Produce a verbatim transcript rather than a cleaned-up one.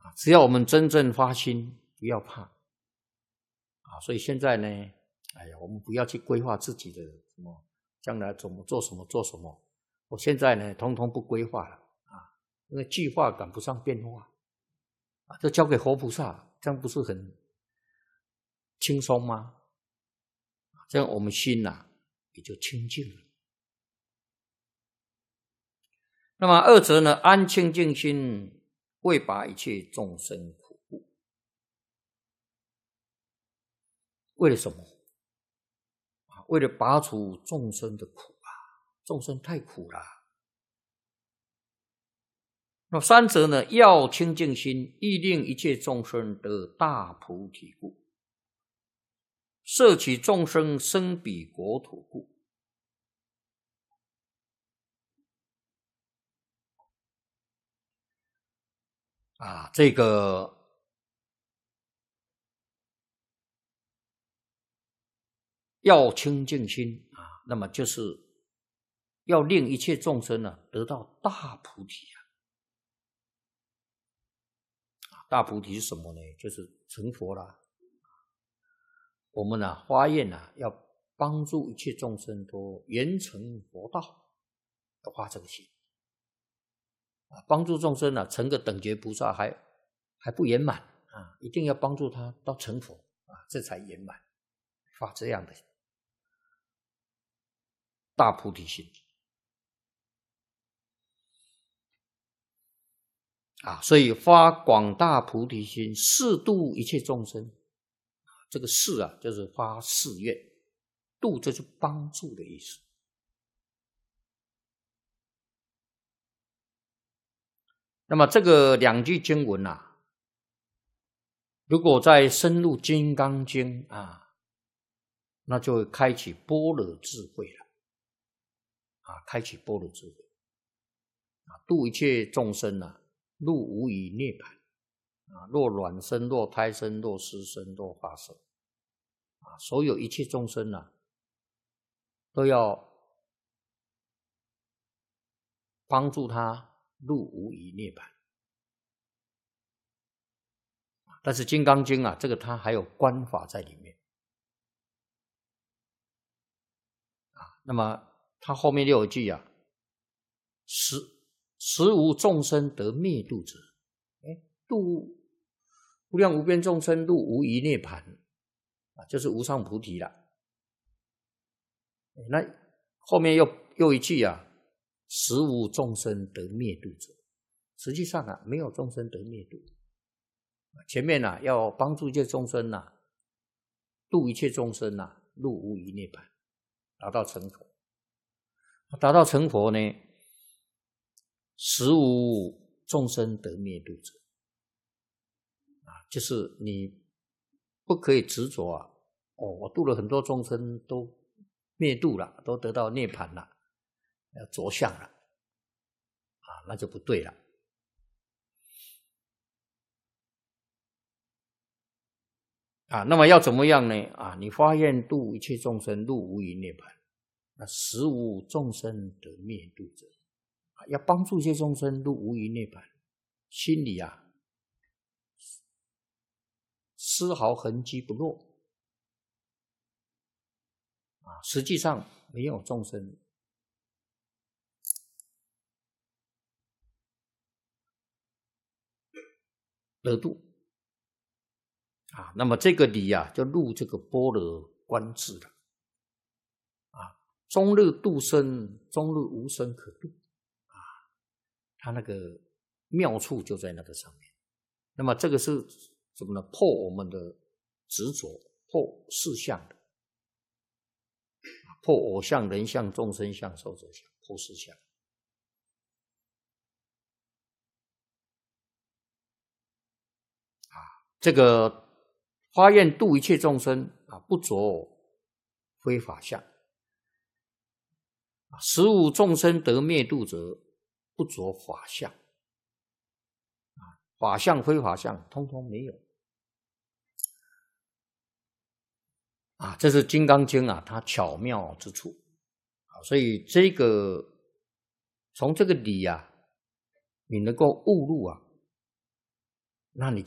只要我们真正发心，不要怕啊。所以现在呢，哎呀，我们不要去规划自己的什么将来怎么做什么做什么。我现在呢，统统不规划了啊，因为计划赶不上变化啊，这交给活菩萨，这样不是很轻松吗？这样我们心呐、啊、也就清净了。那么二则呢，安清净心，为拔一切众生苦故。为了什么？为了拔除众生的苦啊，众生太苦了。那三则呢，要清净心，亦令一切众生得大菩提故，摄取众生生彼国土故。啊，这个要清净心啊，那么就是要令一切众生呢得到大菩提啊。大菩提是什么呢？就是成佛啦。我们啊发愿啊，要帮助一切众生都圆成佛道，要发这个心啊，帮助众生啊成个等觉菩萨还还不圆满啊，一定要帮助他到成佛啊，这才圆满，发这样的大菩提心啊，所以发广大菩提心，誓度一切众生。这个誓啊，就是发誓愿，度就是帮助的意思。那么这个两句经文啊，如果再深入《金刚经》啊，那就会开启般若智慧了啊，开启般若智慧啊，度一切众生啊，入无余涅槃啊，若卵生，若胎生，若湿生，若化生啊，所有一切众生啊，都要帮助他入无余涅槃。但是《金刚经》啊，这个它还有观法在里面啊。那么它后面又有一句啊，实实无众生得灭度者，哎，度无量无边众生入无余涅槃啊，就是无上菩提了。那后面又又一句啊，实无众生得灭度者，实际上啊，没有众生得灭度。前面啊，要帮助一切众生啊，度一切众生啊，入无余涅槃，达到成佛。达到成佛呢，实无众生得灭度者啊，就是你不可以执着啊，哦，我度了很多众生都灭度了，都得到涅槃了，要着相了啊，那就不对了。啊，那么要怎么样呢？啊，你发愿度一切众生入无余涅槃，那实无众生得灭度者，啊，要帮助一切众生入无余涅槃，心里啊丝毫痕迹不落啊，实际上没有众生得度啊，那么这个理啊，就入这个般若观智了啊。终日度生，终日无生可度啊，它那个妙处就在那个上面。那么这个是什么呢？破我们的执着，破四相的，破我相、人相、众生相、寿者相，破四相。啊，这个发愿度一切众生啊，不着非法相；实无众生得灭度者，不着法相。啊，法相非法相，通通没有。啊，这是《金刚经》啊，它巧妙之处啊，所以这个从这个理啊，你能够悟入啊， 那你